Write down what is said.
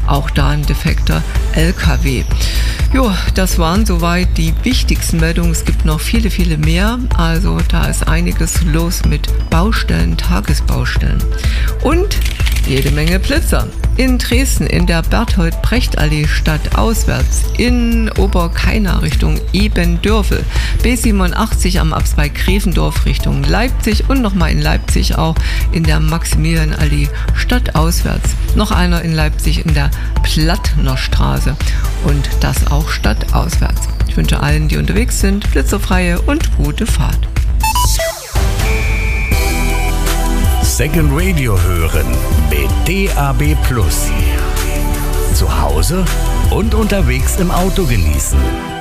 auch da ein defekter LKW. Jo, das waren soweit die wichtigsten Meldungen. Es gibt noch viele, viele mehr. Also da ist einiges los mit Baustellen, Tagesbaustellen. Und jede Menge Blitzer. In Dresden in der Berthold-Brecht-Allee stadtauswärts, in Oberkaina Richtung Ebendörfel, B87 am Abzweig Grevendorf Richtung Leipzig und nochmal in Leipzig auch in der Maximilianallee stadtauswärts. Noch einer in Leipzig in der Plattnerstraße und das auch stadtauswärts. Ich wünsche allen, die unterwegs sind, blitzerfreie und gute Fahrt. Second Radio hören mit DAB+. Zu Hause und unterwegs im Auto genießen.